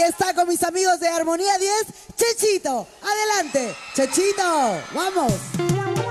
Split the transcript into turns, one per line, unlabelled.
está con mis amigos de Armonía 10, Chechito. Adelante, Chechito, vamos.